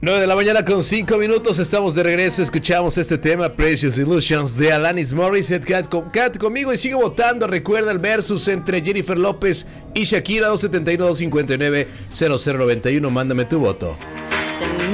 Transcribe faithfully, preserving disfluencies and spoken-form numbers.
nueve de la mañana con cinco minutos, estamos de regreso, escuchamos este tema, Precious Illusions de Alanis Morissette. Quédate, quédate conmigo y sigue votando, recuerda el versus entre Jennifer López y Shakira, dos siete uno, dos cinco nueve, cero cero nueve uno, mándame tu voto.